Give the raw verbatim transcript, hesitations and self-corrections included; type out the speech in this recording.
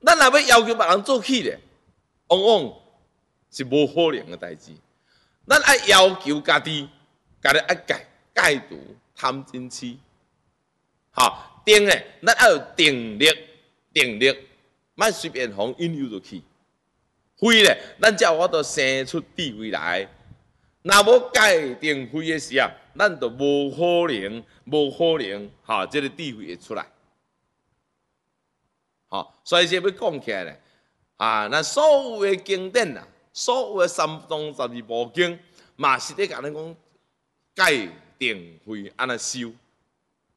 咱若要要求别人做起咧，往往是无可能嘅代志。咱爱要求家己，家己爱戒戒除贪嗔痴。好，定咧，咱爱有定力，定力，莫随便互引诱就去。非咧，咱才有法度生出智慧来。若无戒定慧的时啊，咱就无可能，无可能，哈，这个智慧会出来。好，所以这要讲起来咧，啊，咱所有的经典啊，所有的三藏十二部经，嘛是咧甲咱讲戒定慧安尼修。